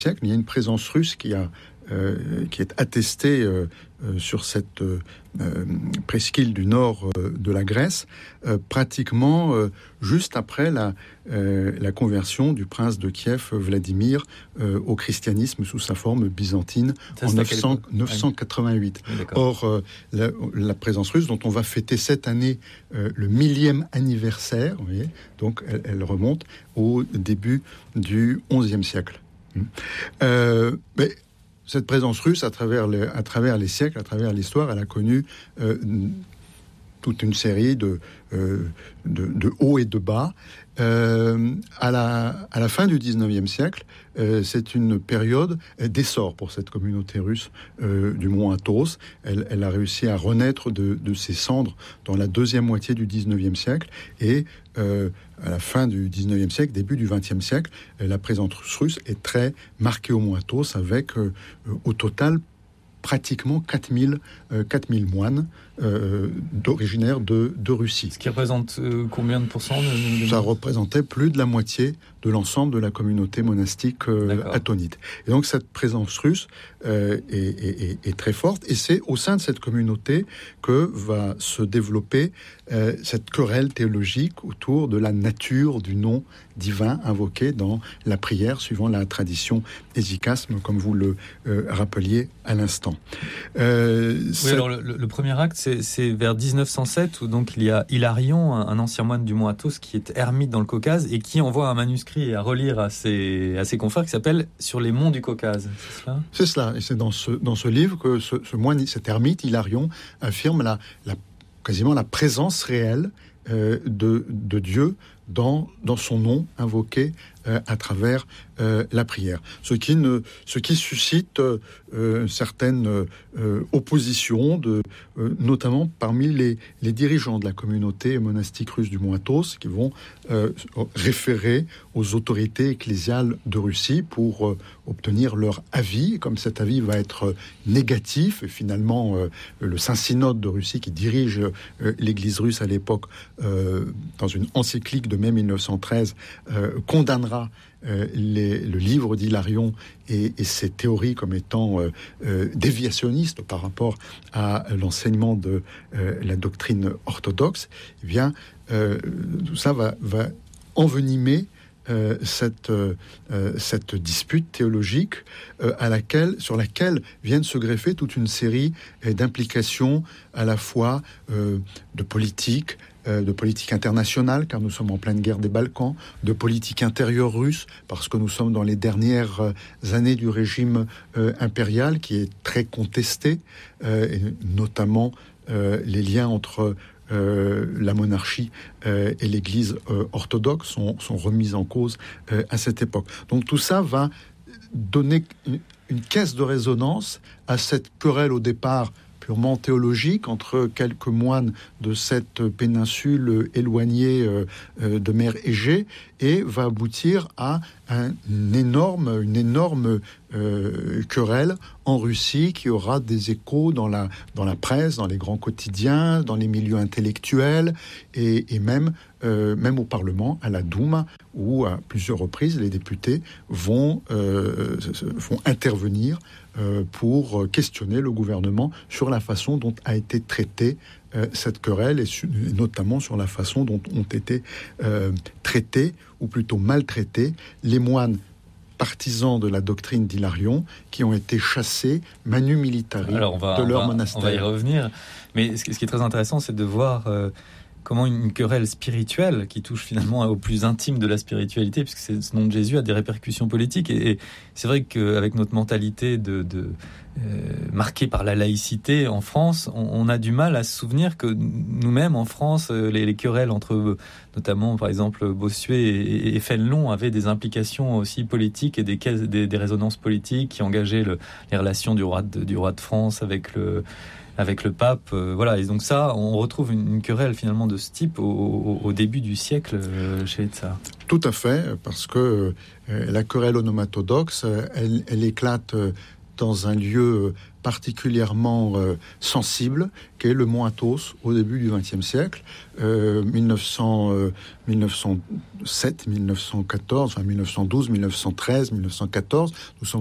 siècle, il y a une présence russe qui est attestée sur cette presqu'île du nord de la Grèce, pratiquement juste après la conversion du prince de Kiev, Vladimir, au christianisme sous sa forme byzantine en 988. Oui, or, la présence russe, dont on va fêter cette année le 1000e anniversaire, vous voyez, donc elle remonte au début du XIe siècle. Mais cette présence russe, à travers les siècles, à travers l'histoire, elle a connu toute une série de hauts et de bas. À la fin du XIXe siècle, c'est une période d'essor pour cette communauté russe du mont Athos. Elle a réussi à renaître de ses cendres dans la deuxième moitié du XIXe siècle, et à la fin du XIXe siècle, début du XXe siècle, la présence russe est très marquée au mont Athos, avec au total pratiquement 4000 moines originaires de Russie. Ce qui représente combien de pourcents Ça représentait plus de la moitié de l'ensemble de la communauté monastique attonite. Et donc cette présence russe est très forte, et c'est au sein de cette communauté que va se développer cette querelle théologique autour de la nature du nom divin invoqué dans la prière, suivant la tradition hésicasme, comme vous le rappeliez à l'instant. Oui, alors le premier acte, c'est vers 1907, où donc il y a Hilarion, un ancien moine du mont Athos, qui est ermite dans le Caucase et qui envoie un manuscrit à relire à ses confrères, qui s'appelle Sur les monts du Caucase. C'est cela ? C'est cela, et c'est dans ce livre que ce moine, cet ermite Hilarion, affirme quasiment la présence réelle de Dieu dans son nom invoqué à travers la prière. Ce qui suscite certaines oppositions, notamment parmi les dirigeants de la communauté monastique russe du mont Athos, qui vont référer aux autorités ecclésiales de Russie pour obtenir leur avis. Comme cet avis va être négatif, et finalement le Saint-Synode de Russie, qui dirige l'Église russe à l'époque, dans une encyclique de mai 1913, condamnera le livre d'Hilarion et ses théories comme étant déviationnistes par rapport à l'enseignement de la doctrine orthodoxe. Eh bien, tout ça va envenimer cette dispute théologique sur laquelle viennent se greffer toute une série d'implications, à la fois de politique internationale, car nous sommes en pleine guerre des Balkans, de politique intérieure russe, parce que nous sommes dans les dernières années du régime impérial, qui est très contesté, et notamment les liens entre la monarchie et l'Église orthodoxe sont remises en cause à cette époque. Donc tout ça va donner une caisse de résonance à cette querelle au départ purement théologique entre quelques moines de cette péninsule éloignée de mer Égée, et va aboutir à une énorme querelle en Russie, qui aura des échos dans la presse, dans les grands quotidiens, dans les milieux intellectuels, et même au Parlement, à la Douma, où à plusieurs reprises les députés vont intervenir pour questionner le gouvernement sur la façon dont a été traitée cette querelle, et notamment sur la façon dont ont été traités, ou plutôt maltraités, les moines partisans de la doctrine d'Hilarion, qui ont été chassés manu militari de leur monastère. On va y revenir, mais ce qui est très intéressant, c'est de voir comment une querelle spirituelle, qui touche finalement au plus intime de la spiritualité, puisque ce nom de Jésus a des répercussions politiques, et c'est vrai qu'avec notre mentalité marquée par la laïcité en France, on a du mal à se souvenir que nous-mêmes en France, les querelles entre notamment par exemple Bossuet et Fénelon avaient des implications aussi politiques et des résonances politiques qui engageaient les relations du roi de France avec le pape, voilà. Et donc ça, on retrouve une querelle finalement de ce type au début du siècle chez les tsars. Tout à fait, parce que la querelle onomatodoxe, elle éclate dans un lieu particulièrement sensible, qui est le mont Athos au début du XXe siècle, 1907, 1914, enfin 1912, 1913, 1914. Nous sommes